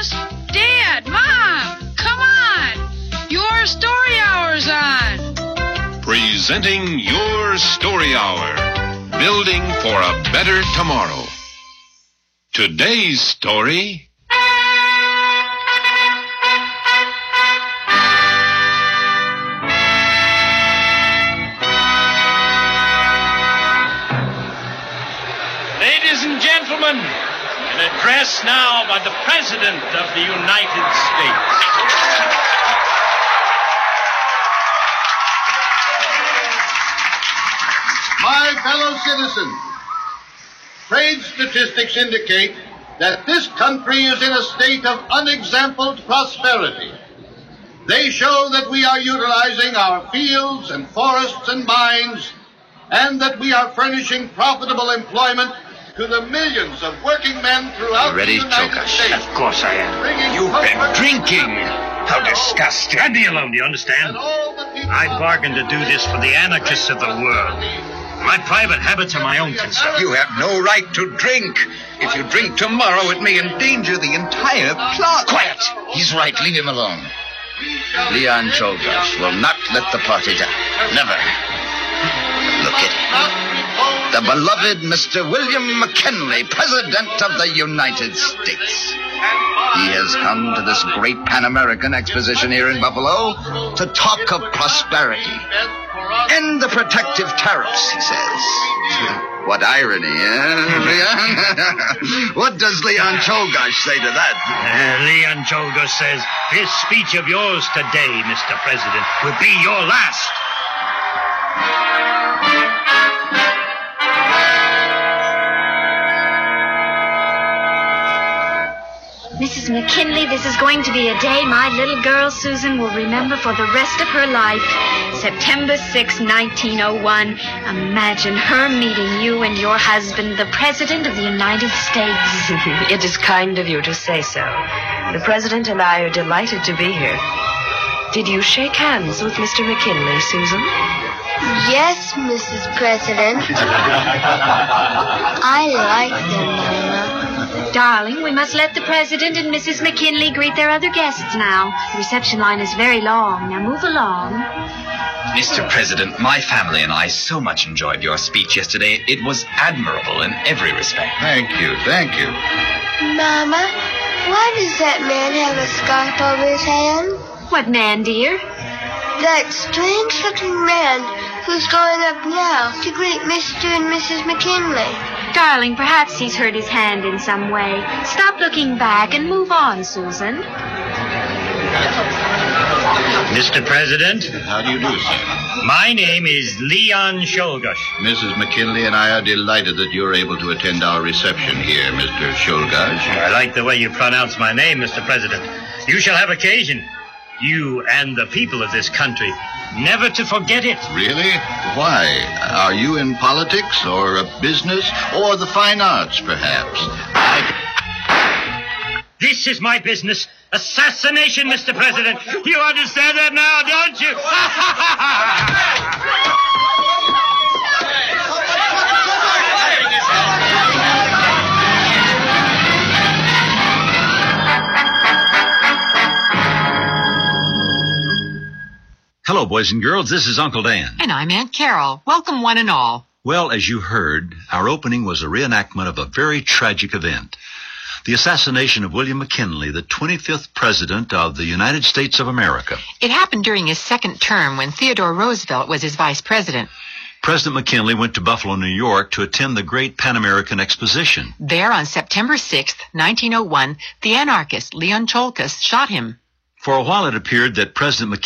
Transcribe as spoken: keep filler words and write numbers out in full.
Dennis? Dad, Mom, come on! Your Story Hour's on! Presenting Your Story Hour. Building for a better tomorrow. Today's story... Ladies and gentlemen, an address now by the President of the United States. My fellow citizens, trade statistics indicate that this country is in a state of unexampled prosperity. They show that we are utilizing our fields and forests and mines, and that we are furnishing profitable employment to the millions of working men throughout ready, the United Chokas? States. Of course I am. Bringing You've been comfort drinking. and How disgusting. Let me alone, do you understand? and all the people I bargained to do this for the anarchists of the world. My private habits are my own concern. You have no right to drink. If you drink tomorrow, it may endanger the entire plot. Quiet. He's right. Leave him alone. Leon Czolgosz will not let the party down. Never. Look at him. The beloved Mister William McKinley, President of the United States. He has come to this great Pan-American exposition here in Buffalo to talk of prosperity. End the protective tariffs, he says. What irony, eh, Leon? What does Leon Czolgosz say to that? Uh, Leon Czolgosz says, this speech of yours today, Mister President, will be your last. Missus McKinley, this is going to be a day my little girl Susan will remember for the rest of her life. September sixth, nineteen oh one. Imagine her meeting you and your husband, the President of the United States. It is kind of you to say so. The President and I are delighted to be here. Did you shake hands with Mister McKinley, Susan? Yes, Missus President. I like them, Mama. Darling, we must let the President and Missus McKinley greet their other guests now. The reception line is very long. Now move along. Mister President, my family and I so much enjoyed your speech yesterday. It was admirable in every respect. Thank you, thank you. Mama, why does that man have a scarf over his hand? What man, dear? That strange-looking man who's going up now to greet Mister and Missus McKinley. Darling, perhaps he's hurt his hand in some way. Stop looking back and move on, Susan. Mister President, How do you do, sir? my name is Leon Czolgosz. Missus McKinley and I are delighted that you're able to attend our reception here, Mister Czolgosz. I like the way you pronounce my name, Mister President. You shall have occasion, you and the people of this country, never to forget it. Really? Why? Are you in politics or a business or the fine arts, perhaps? I... This is my business. Assassination, Mister President. You understand that now, don't you? Hello, boys and girls. This is Uncle Dan. And I'm Aunt Carol. Welcome, one and all. Well, as you heard, our opening was a reenactment of a very tragic event. The assassination of William McKinley, the twenty-fifth President of the United States of America. It happened during his second term when Theodore Roosevelt was his vice president. President McKinley went to Buffalo, New York to attend the Great Pan-American Exposition. There on September sixth, nineteen oh one, the anarchist Leon Czolgosz shot him. For a while it appeared that President McKinley